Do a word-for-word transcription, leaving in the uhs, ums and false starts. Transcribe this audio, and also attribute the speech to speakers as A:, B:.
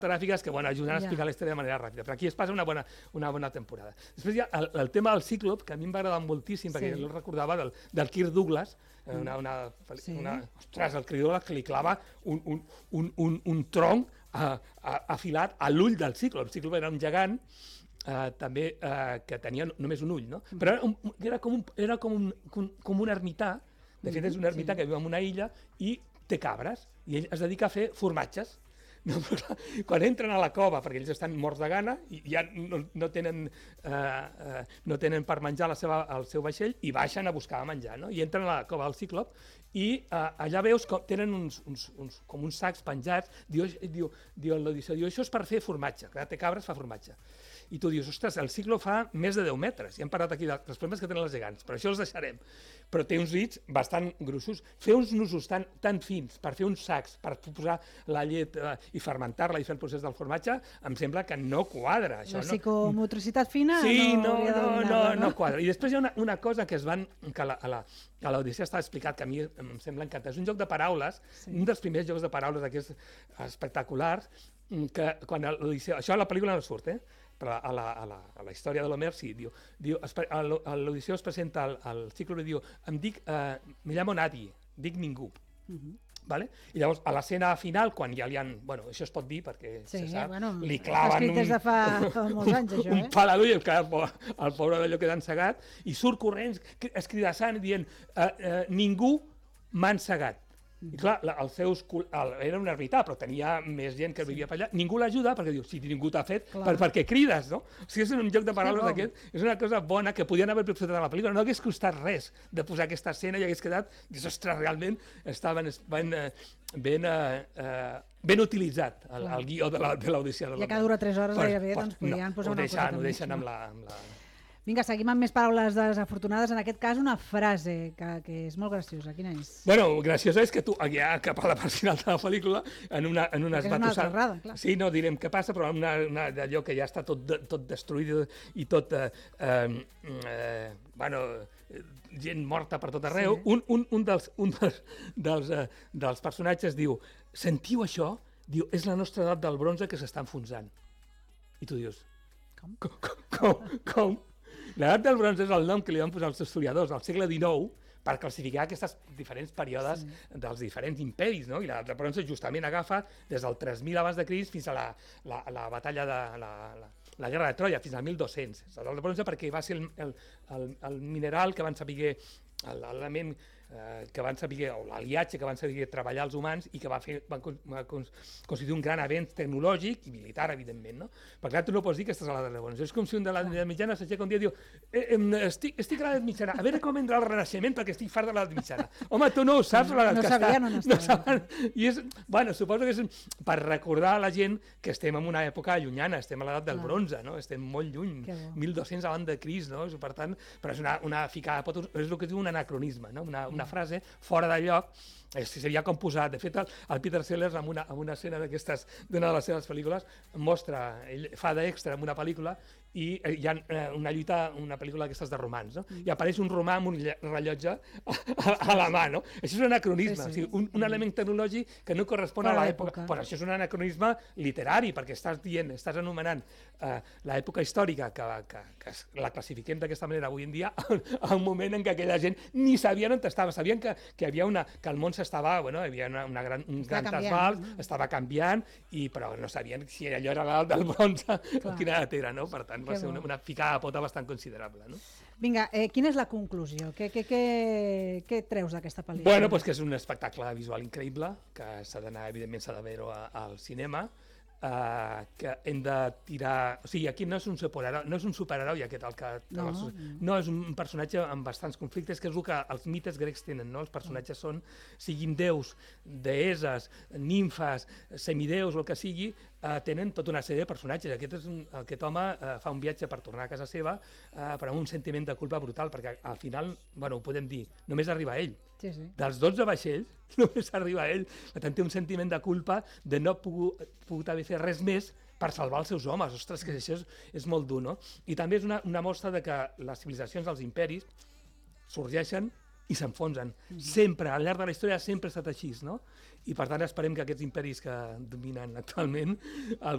A: gràfiques que bueno, ajuden a explicar la història de manera ràpida, però aquí es passa una bona, una bona temporada. Després hi ha el, el tema del Cíclop, que a mi em va agradar moltíssim, perquè sí. jo el recordava del, del Kirk Douglas, una, una, sí. una, ostres, el Kirk Douglas que li clava un, un, un, un, un tronc a, a, afilat a l'ull del Cíclop. El Cíclop era un gegant Uh, també uh, que tenia només un ull, no? Però era, un, era, com, un, era com, un, com, com un ermità, de fet és un ermità sí. que viu en una illa i té cabres, i ell es dedica a fer formatges. No, però, quan entren a la cova, perquè ells estan morts de gana i ja no, no, tenen, uh, uh, no tenen per menjar la seva, el seu vaixell i baixen a buscar menjar, no? I entren a la cova del Cíclop i uh, allà veus que tenen uns, uns, uns, com uns sacs penjats, diu, diu, diu l'Odisseu, diu, això és per fer formatge, que té cabres fa formatge. I tu dius, ostres, el Cíclop fa més de deu metres, ja hem parlat aquí dels problemes que tenen els gegants, però això els deixarem. Però té uns dits bastant grossos. Fer uns nusos tan, tan fins per fer uns sacs, per posar la llet eh, i fermentar-la i fer el procés del formatge, em sembla que no quadra. Això,
B: la psicomotricitat fina
A: sí,
B: no,
A: no, no, no,
B: no,
A: no quadra. I després hi ha una, una cosa que es van... que la, a la, a l'Odissea està explicat, que a mi em sembla encantat. És un joc de paraules, sí. un dels primers jocs de paraules d'aquests espectaculars, que quan l'Odissea... Això a la pel·lícula no surt, eh? Però a la, a la, a la història de l'Homer sí, diu, diu, a l'Odisseu es presenta al, al Cíclop i diu, em dic, eh, me llamo Nadie, dic ningú. Uh-huh. Vale? I llavors, a l'escena final, quan ja li han... Bueno, això es pot dir perquè
B: sí,
A: se sap,
B: bueno,
A: li claven un...
B: des de fa, fa molts anys, això,
A: un
B: eh?
A: pal a l'ull, el, el pobre d'allò queda encegat, i surt corrents, escridassant, dient, eh, eh, ningú m'ha encegat. I clar, la, els seus, el, era un ermità, però tenia més gent que vivia per allà. Ningú l'ajuda perquè diu, si ningú t'ha fet, per, per què crides, no? O sigui, és un joc de paraules sí, d'aquest, és una cosa bona que podien haver aprofitat a la pel·lícula. No hagués costat res de posar aquesta escena i hagués quedat, dius, ostres, realment estaven ben, ben, eh, ben utilitzat el, el guió de l'Odissea de l'Homer.
B: Ja que dura tres hores gairebé, doncs podien
A: no,
B: posar una
A: deixen,
B: cosa
A: ho deixen amb la... Amb la...
B: Vinga, seguim amb més paraules desafortunades. En aquest cas, una frase que, que és molt graciosa. Quina és?
A: Bueno, graciosa és que tu, ja cap a la part final de la pel·lícula, en una, en unes
B: és una altra errada, clar.
A: Sí, no direm què passa, però una, una d'allò que ja està tot, tot destruït i tot... Eh, eh, bueno, gent morta per tot arreu. Sí. Un, un, un, dels, un dels, dels, eh, dels personatges diu, sentiu això? Diu, és la nostra edat del bronze que s'està enfonsant. I tu dius... Com? Com? Com? com? L'edat del bronze és el nom que li van posar els historiadors al segle dinou per classificar aquests diferents períodes sí. dels diferents imperis, no? I l'edat del bronze justament agafa des del tres mil abans de Crist fins a la, la, la batalla de la, la, la guerra de Troia, fins al mil dos-cents. L'edat del bronze perquè va ser el, el, el, el mineral que van saber, l'element eh, que van saber, o l'aliatge que van saber treballar els humans i que va fer, van, va constituir un gran avenç tecnològic i militar, evidentment, no? Perquè clar, tu no pots dir que estàs a l'edat del bronze. És com si un de l'edat mitjana s'aixeca un dia i diu eh, eh, estic, estic a l'edat mitjana, a veure com vendrà el Renaixement perquè estic fart de l'edat mitjana. Home, tu no ho saps, l'edat
B: no
A: que
B: sabia,
A: està.
B: No, no
A: saben. I és, bueno, suposo que és per recordar a la gent que estem en una època llunyana, estem a l'edat del bronze, no? Estem molt lluny, mil dos-cents abans de Crist, no? Per tant, però és una, una ficada, és el que es diu un anacronisme, no? Una, una frase fora de lloc, seria com posar, de fet el, el Peter Sellers en una, en una escena d'aquestes d'una de les seves pel·lícules mostra, ell fa d'extra en una pel·lícula i hi ha una lluita, una pel·lícula d'aquestes de romans, no? I apareix un romà amb un rellotge a, a, a la mà, no? Això és un anacronisme, sí, sí. O sigui, un, un element tecnològic que no correspon a l'època, però això és un anacronisme literari, perquè estàs dient, estàs anomenant eh, l'època històrica que, que, que la classifiquem d'aquesta manera avui en dia, a un moment en què aquella gent ni sabien on estava, sabien que, que hi havia una, que el món s'estava, bueno, hi havia una, una gran, un gran asfalt, no? Estava canviant, i, però no sabien si allò era l'edat del bronze o quina edat era, no? Per tant, va ser una, una ficada a pota bastant considerable, no?
B: Vinga, eh, quina és la conclusió? Què, què, què, què treus d'aquesta pel·lícula?
A: Bueno, pues que és un espectacle visual increïble, que s'ha d'anar, evidentment s'ha de veure al cinema, Uh, que hem de tirar... O sigui, aquí no és un superheroi, no és un superheroi aquest, el que... No, els, no. no és un personatge amb bastants conflictes, que és el que els mites grecs tenen, no? Els personatges són, siguin déus, deeses, nimfes, semideus o el que sigui, uh, tenen tota una sèrie de personatges. Aquest, és un, aquest home uh, fa un viatge per tornar a casa seva, uh, però amb un sentiment de culpa brutal, perquè al final, bueno, ho podem dir, només arriba ell.
B: Sí, sí.
A: Dels dotze vaixells, només arriba ell. Per tant, té un sentiment de culpa de no pogut, pogut haver fet res més per salvar els seus homes. Ostres, que això és, és molt dur, no? I també és una, una mostra de que les civilizacions dels imperis sorgeixen i s'enfonsen. Mm-hmm. Sempre, al llarg de la història, sempre ha estat així, no? I per tant esperem que aquests imperis que dominen actualment el